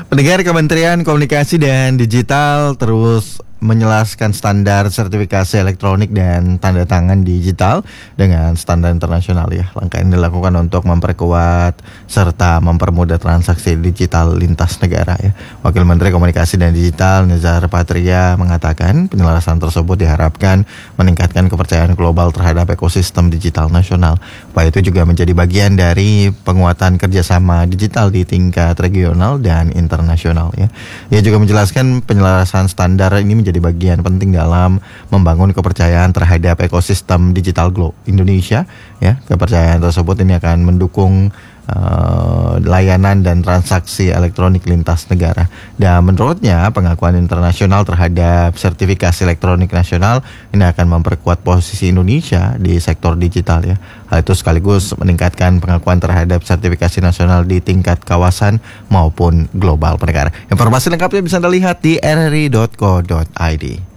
Pendengar, Kementerian Komunikasi dan Digital terus menjelaskan standar sertifikasi elektronik dan tanda tangan digital dengan standar internasional ya. Langkah ini dilakukan untuk memperkuat serta mempermudah transaksi digital lintas negara ya. Wakil Menteri Komunikasi dan Digital Nezar Patria mengatakan penyelarasan tersebut diharapkan meningkatkan kepercayaan global terhadap ekosistem digital nasional. Upaya itu juga menjadi bagian dari penguatan kerjasama digital di tingkat regional dan internasional ya. Ia juga menjelaskan penyelarasan standar ini menjadi bagian penting dalam membangun kepercayaan terhadap ekosistem digital Indonesia ya. Kepercayaan tersebut ini akan mendukung layanan dan transaksi elektronik lintas negara. Dan menurutnya pengakuan internasional terhadap sertifikasi elektronik nasional ini akan memperkuat posisi Indonesia di sektor digital ya. Hal itu sekaligus meningkatkan pengakuan terhadap sertifikasi nasional di tingkat kawasan maupun global. Pendengar, informasi lengkapnya bisa Anda lihat di rri.co.id.